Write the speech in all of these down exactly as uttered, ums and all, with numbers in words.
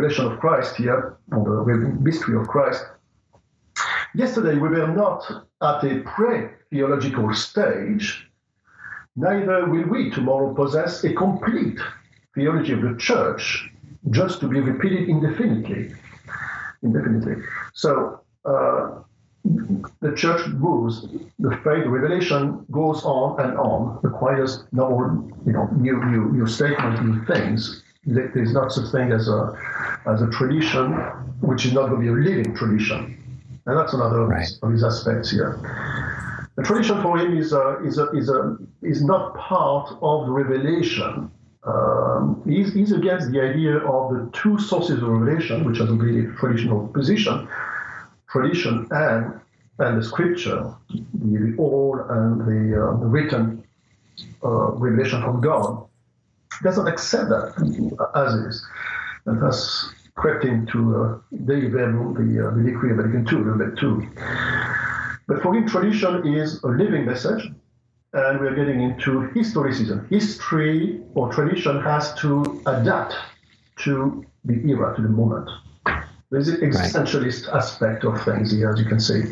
revelation of Christ here, or the mystery of Christ. Yesterday, we were not at a pre-theological stage, neither will we tomorrow possess a complete theology of the church, just to be repeated indefinitely. indefinitely. So, uh, the church moves, the faith, the revelation goes on and on, requires no, you know, new, new, new statements, new things. There's not such thing as a, as a tradition, which is not going to be a living tradition. And that's another right. of his aspects here. The tradition for him is a, is a, is a, is not part of the revelation. Um, he's, he's against the idea of the two sources of revelation, which are the really traditional position, tradition and and the scripture, the oral and the, uh, the written uh, revelation from God. He doesn't accept that as is, and thus crept into uh, Dei Verbum, the, uh, the Decree of Vatican two, a little bit too. But for him, tradition is a living message, and we're getting into historicism. History or tradition has to adapt to the era, to the moment. There's an existentialist right. aspect of things here, as you can see.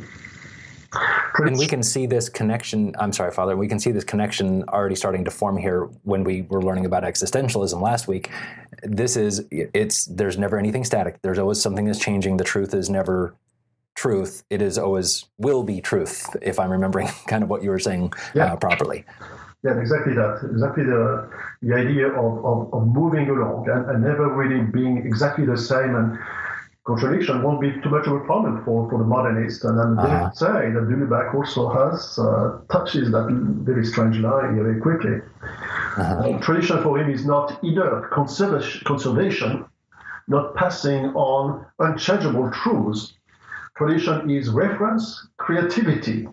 And we can see this connection, I'm sorry, Father, we can see this connection already starting to form here when we were learning about existentialism last week. This is, it's, there's never anything static. There's always something that's changing. The truth is never truth. It is always will be truth, if I'm remembering kind of what you were saying yeah. uh, properly. Yeah, exactly that. Exactly the the idea of, of, of moving along and, and never really being exactly the same. And contradiction won't be too much of a problem for, for the modernist. And then uh-huh. they say that Dulubac also has uh, touches that very strange line very quickly. Uh-huh. Uh, tradition for him is not inert conservation, conservation, not passing on unchangeable truths. Tradition is reference, creativity.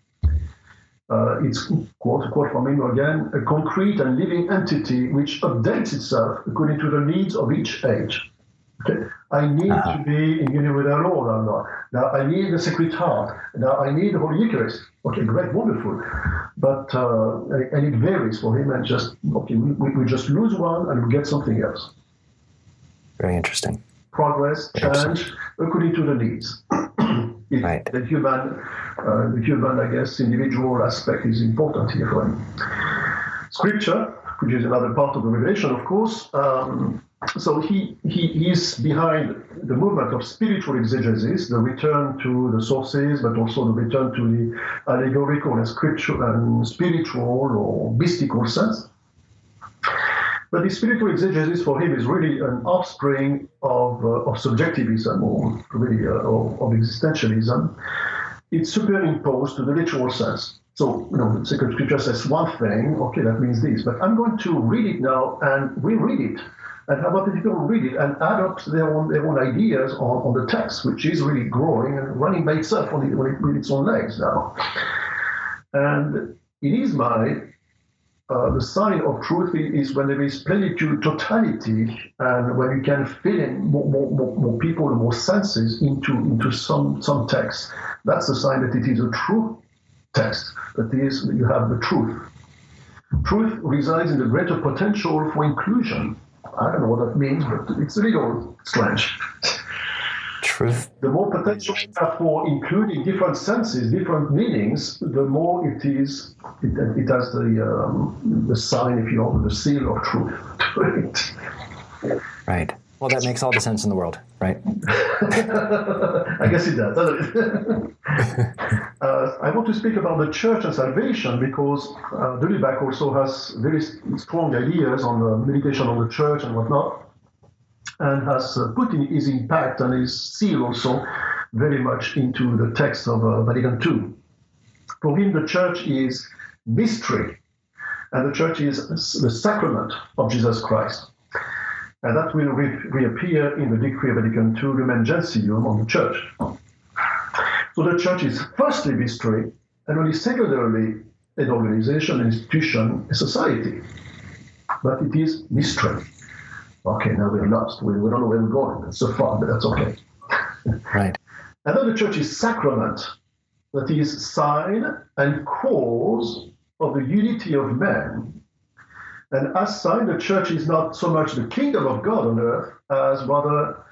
Uh, it's, quote, quote from him again, a concrete and living entity which updates itself according to the needs of each age. Okay? I need uh-huh. to be in union with our Lord or not. Now I need the Sacred Heart. Now I need the Holy Eucharist. Okay, great, wonderful. But, uh, and it varies for him, and just, okay, we, we just lose one and we get something else. Very interesting. Progress, change, according to the needs. It, right. The human, uh, the human, I guess, individual aspect is important here for him. Scripture, which is another part of the revelation, of course. Um, so he, he is behind the movement of spiritual exegesis, the return to the sources, but also the return to the allegorical and scriptural and spiritual or mystical sense. But the spiritual exegesis for him is really an offspring of, uh, of subjectivism or really uh, of, of existentialism. It's superimposed to the literal sense. So, you know, the sacred scripture says one thing, okay, that means this, but I'm going to read it now and reread it and have other people read it and add up their own, their own ideas on, on the text, which is really growing and running by itself on, it, on, it, on its own legs now. And in his mind, Uh, the sign of truth is when there is plenitude, totality, and when you can fit in more, more, more, more people and more senses into, into some, some text. That's the sign that it is a true text, that is, you have the truth. Truth resides in the greater potential for inclusion. I don't know what that means, but it's a little strange. Truth. The more potential you have for including different senses, different meanings, the more it is, it, it has the um, the sign, if you want, the seal of truth to it. Right. Well, that makes all the sense in the world, right? I guess it does, doesn't it? uh, I want to speak about the church and salvation because uh, Dulubac also has very strong ideas on the meditation on the church and whatnot, and has uh, put in his impact and his seal also very much into the text of uh, Vatican two. For him, the church is mystery, and the church is the sacrament of Jesus Christ. And that will re- reappear in the Decree of Vatican two, Lumen Gentium, on the church. So the church is firstly mystery, and only secondarily an organization, an institution, a society. But it is mystery. Okay, now we're lost. We, we don't know where we're going. It's so far, but that's okay. Right. And then the church is sacrament, that is sign and cause of the unity of men. And as sign, the church is not so much the kingdom of God on earth as rather